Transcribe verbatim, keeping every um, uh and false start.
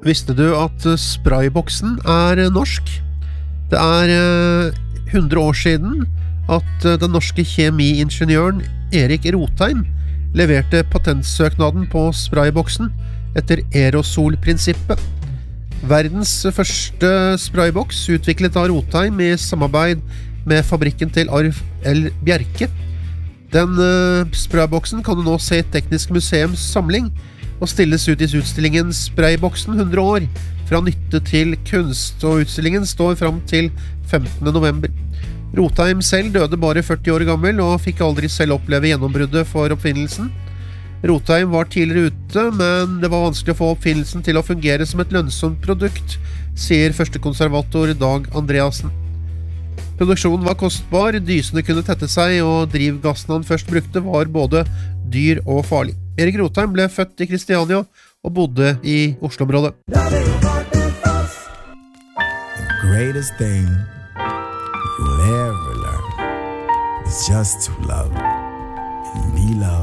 Visste du at sprayboksen er norsk? Det er hundre år siden at den norske kjemiingeniøren Erik Rotheim leverte patentsøknaden på sprayboksen etter aerosolprinsippet. Verdens første sprayboks utviklet av Rotheim i samarbeid med fabrikken til Arv L. Bjerke. Den sprayboksen kan du nå se i Teknisk Museums samling og stilles ut i utstillingen Sprayboksen hundre år, fra nytte til kunst, og utstillingen står frem til femtende november. Rotheim selv døde bare førti år gammel og fikk aldri selv oppleve gjennombruddet for oppfinnelsen. Rotheim var tidligere ute, men det var vanskelig å få oppfinnelsen til å fungere som et lønnsomt produkt, sier førstekonservator Dag Andreasen. Produksjonen var kostbar, dysene kunne tette seg, og drivgassen han først brukte var både dyr og farlig. Erik Rotheim ble født i Kristiania og bodde i Oslo-området. The greatest thing you'll ever learn is just to love and be loved.